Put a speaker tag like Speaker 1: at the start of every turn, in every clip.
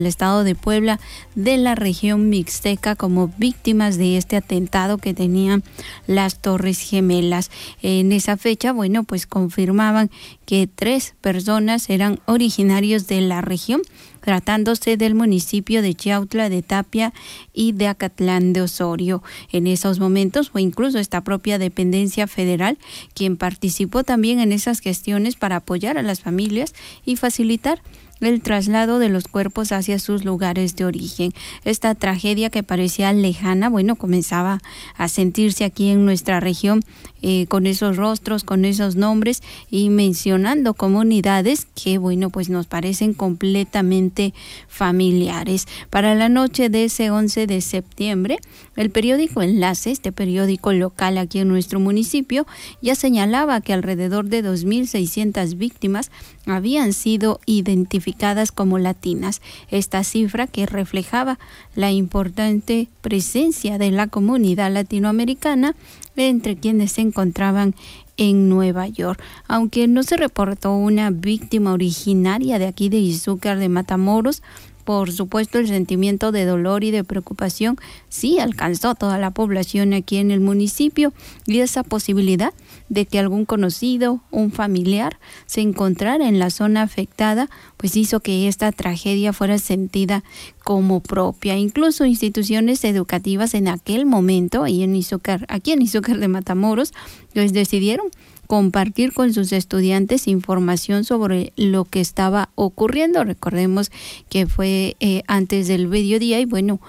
Speaker 1: el estado de Puebla, de la región mixteca, como víctimas de este atentado que tenían las Torres Gemelas. En esa fecha, bueno, pues confirmaban que 3 personas eran originarios de la región, tratándose del municipio de Chiautla, de Tapia y de Acatlán de Osorio. En esos momentos fue incluso esta propia dependencia federal quien participó también en esas gestiones para apoyar a las familias y facilitar el traslado de los cuerpos hacia sus lugares de origen. Esta tragedia que parecía lejana, bueno, comenzaba a sentirse aquí en nuestra región, con esos rostros, con esos nombres y mencionando comunidades que, bueno, pues nos parecen completamente familiares. Para la noche de ese 11 de septiembre, el periódico Enlace, este periódico local aquí en nuestro municipio, ya señalaba que alrededor de 2.600 víctimas habían sido identificadas como latinas. Esta cifra que reflejaba la importante presencia de la comunidad latinoamericana entre quienes se encontraban en Nueva York. Aunque no se reportó una víctima originaria de aquí de Izúcar de Matamoros, por supuesto el sentimiento de dolor y de preocupación sí alcanzó toda la población aquí en el municipio, y esa posibilidad de que algún conocido, un familiar, se encontrara en la zona afectada, pues hizo que esta tragedia fuera sentida como propia. Incluso instituciones educativas en aquel momento, aquí en Izúcar de Matamoros, pues decidieron compartir con sus estudiantes información sobre lo que estaba ocurriendo. Recordemos que fue antes del mediodía y bueno,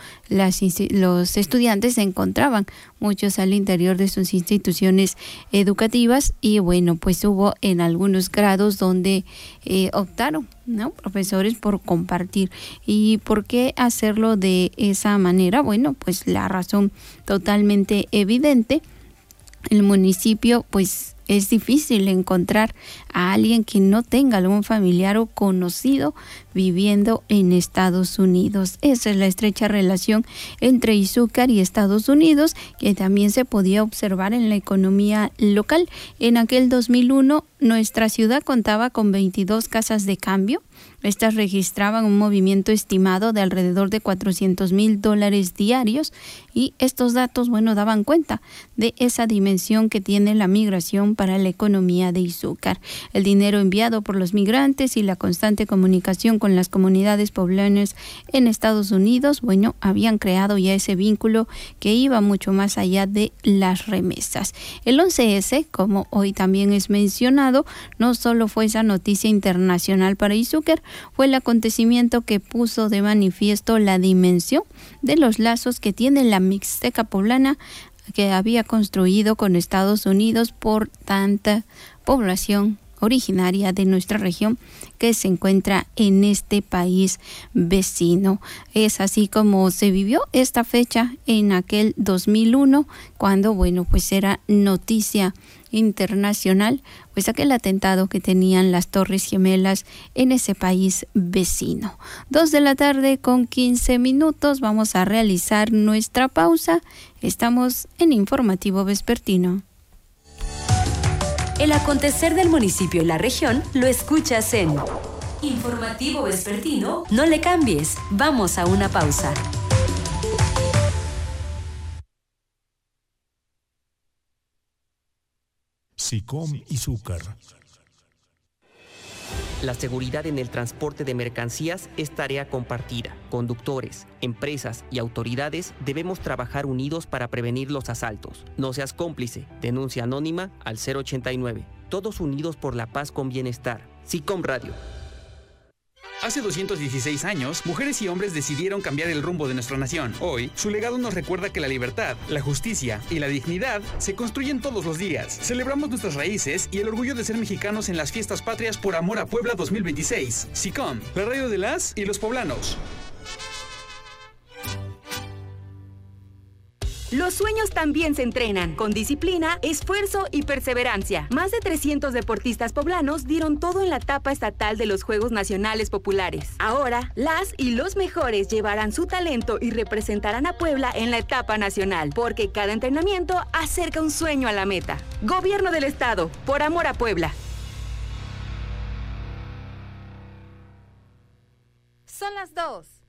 Speaker 1: los estudiantes se encontraban muchos al interior de sus instituciones educativas y bueno, pues hubo en algunos grados donde optaron, ¿no?, profesores por compartir. ¿Y por qué hacerlo de esa manera? Bueno, pues la razón totalmente evidente. El municipio, pues es difícil encontrar a alguien que no tenga algún familiar o conocido viviendo en Estados Unidos. Esa es la estrecha relación entre Izúcar y Estados Unidos, que también se podía observar en la economía local. En aquel 2001, nuestra ciudad contaba con 22 casas de cambio. Estas registraban un movimiento estimado de alrededor de $400,000 diarios, y estos datos, bueno, daban cuenta de esa dimensión que tiene la migración para la economía de Izúcar. El dinero enviado por los migrantes y la constante comunicación con las comunidades poblanas en Estados Unidos, bueno, habían creado ya ese vínculo que iba mucho más allá de las remesas. El 11S, como hoy también es mencionado, no solo fue esa noticia internacional para Izúcar, fue el acontecimiento que puso de manifiesto la dimensión de los lazos que tiene la Mixteca poblana, que había construido con Estados Unidos por tanta población originaria de nuestra región que se encuentra en este país vecino. Es así como se vivió esta fecha en aquel 2001, cuando, bueno, pues era noticia internacional, pues aquel atentado que tenían las Torres Gemelas en ese país vecino. 2:15 p.m, vamos a realizar nuestra pausa. Estamos en Informativo Vespertino.
Speaker 2: El acontecer del municipio y la región lo escuchas en Informativo Vespertino. No le cambies, vamos a una pausa.
Speaker 3: SICOM Izúcar.
Speaker 4: La seguridad en el transporte de mercancías es tarea compartida. Conductores, empresas y autoridades debemos trabajar unidos para prevenir los asaltos. No seas cómplice. Denuncia anónima al 089. Todos unidos por la paz con bienestar. SICOM Radio.
Speaker 5: Hace 216 años, mujeres y hombres decidieron cambiar el rumbo de nuestra nación. Hoy, su legado nos recuerda que la libertad, la justicia y la dignidad se construyen todos los días. Celebramos nuestras raíces y el orgullo de ser mexicanos en las fiestas patrias por amor a Puebla 2026. SICOM, la radio de las y los poblanos.
Speaker 6: Los sueños también se entrenan, con disciplina, esfuerzo y perseverancia. Más de 300 deportistas poblanos dieron todo en la etapa estatal de los Juegos Nacionales Populares. Ahora, las y los mejores llevarán su talento y representarán a Puebla en la etapa nacional, porque cada entrenamiento acerca un sueño a la meta. Gobierno del Estado, por amor a Puebla.
Speaker 7: Son las 2.